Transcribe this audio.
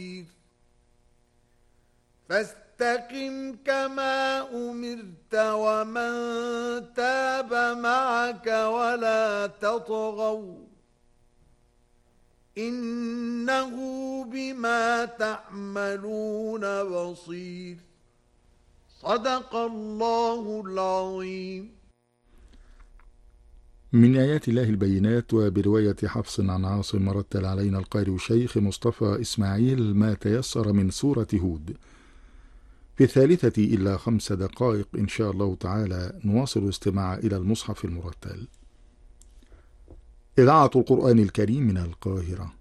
فاستقم كما أمرت ومن تاب معك ولا تطغوا إنه بما تعملون بصير. صدق الله العظيم. من آيات الله البينات. وبرواية حفص عن عاصم رتل علينا القارئ الشيخ مصطفى إسماعيل ما تيسر من سورة هود. في 3:05 إن شاء الله تعالى نواصل الاستماع إلى المصحف المرتل. إذاعة القرآن الكريم من القاهرة.